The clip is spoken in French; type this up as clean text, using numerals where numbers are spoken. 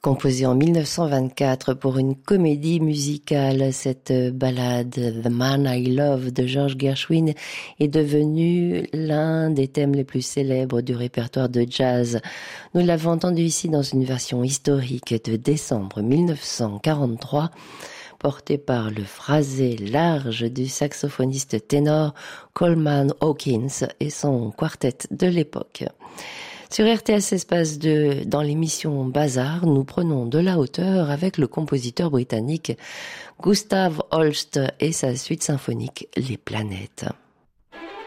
Composée en 1924 pour une comédie musicale, cette ballade The Man I Love de George Gershwin est devenue l'un des thèmes les plus célèbres du répertoire de jazz. Nous l'avons entendu ici dans une version historique de décembre 1943, portée par le phrasé large du saxophoniste ténor Coleman Hawkins et son quartet de l'époque. Sur RTS Espace 2, dans l'émission Bazar, nous prenons de la hauteur avec le compositeur britannique Gustav Holst et sa suite symphonique Les Planètes.